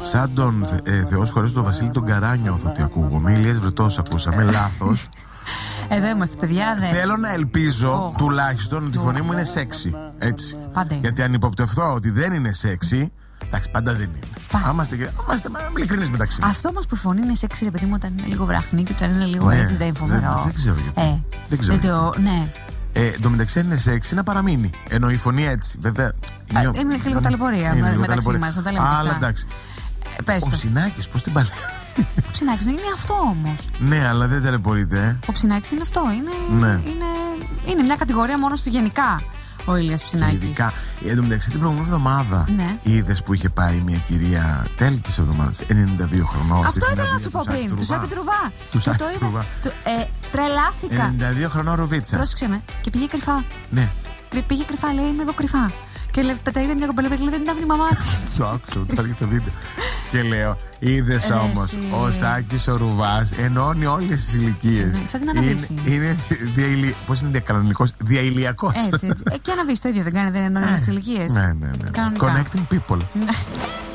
Σαν τον Θεός χωρίς τον Βασίλη τον Καρά νιώθω ότι ακούγομαι. Ηλίας Βρετός ακούσαμε, λάθος. Εδώ είμαστε, παιδιά. Θέλω να ελπίζω τουλάχιστον ότι η φωνή μου είναι σεξι. Έτσι. Πάντα είναι. Γιατί αν υποπτευθώ ότι δεν είναι σεξι, εντάξει, πάντα δεν είναι. Είμαστε ειλικρινείς μεταξύ μας. Αυτό όμως που η φωνή είναι σεξι, ρε παιδί μου, όταν είναι λίγο βραχνή και όταν είναι λίγο έτσι, δεν είναι φοβερό. Δεν ξέρω γιατί. Δεν ξέρω. Ναι. Εν τω μεταξύ, είναι σεξι να παραμείνει. Ενώ η φωνή έτσι, βέβαια. Είναι λίγο ταλαιπωρία μεταξύ μας, να τα λέμε. Αλλά εντάξει. Ο Ψινάκης, πώς την παλεύει. Ο Ψινάκης είναι αυτό όμως. Ναι, αλλά δεν ταλαιπωρείται. Ο Ψινάκης είναι αυτό. Είναι μια κατηγορία μόνο του γενικά. Ο Ηλίας Ψινάκης. Ειδικά. Εν τω μεταξύ, την προηγούμενη εβδομάδα είδες που είχε πάει μια κυρία τέλη της εβδομάδας, 92 χρονών. Αυτό ήθελα να σου πω πριν. Του Σάκη Τρουβά. Του Σάκη Τρουβά. Τρελάθηκα. 92 χρονών ρουβίτσα. Πρόσεξε με. Και πήγε κρυφά. Ναι. Πήγε κρυφά, λέει, είμαι εδώ κρυφά. Και πετάει μια κοπελίδα και λέει, δεν την άφηνε η μαμά της. Το άκουσα, το έργα στο βίντεο. Και λέω, είδες όμως, ο Σάκης ο Ρουβάς ενώνει όλες τις ηλικίες. Σαν την Αναβίση. Είναι πώς είναι διακανονικός, διαηλιακός. Έτσι. Και Αναβίση το ίδιο δεν κάνει, δεν ενώνει όλες τις ηλικίες. Ναι. Connecting people.